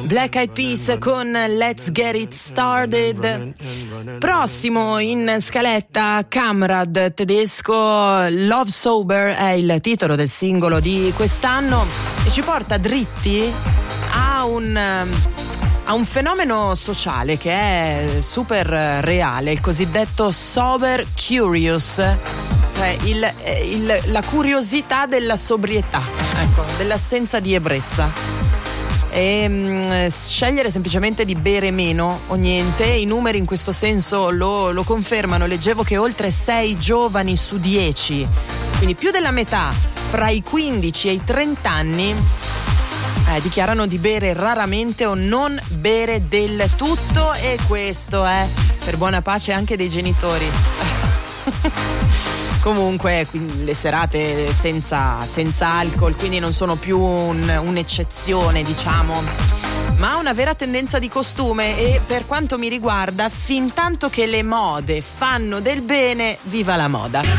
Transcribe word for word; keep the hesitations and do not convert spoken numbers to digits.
Black Eyed Peas con Let's Get It Started. Prossimo in scaletta Kamrad, tedesco. Love Sober è il titolo del singolo di quest'anno e ci porta dritti a un a un fenomeno sociale che è super reale, il cosiddetto sober curious, cioè il, il, la curiosità della sobrietà, ecco, dell'assenza di ebbrezza. E mh, scegliere semplicemente di bere meno o niente. I numeri in questo senso lo, lo confermano. Leggevo che oltre sei giovani su dieci, quindi più della metà, fra i quindici e i trenta anni, eh, dichiarano di bere raramente o non bere del tutto, e questo è per buona pace anche dei genitori. Comunque le serate senza, senza alcol quindi non sono più un, un'eccezione, diciamo, ma una vera tendenza di costume. E per quanto mi riguarda, fin tanto che le mode fanno del bene, viva la moda.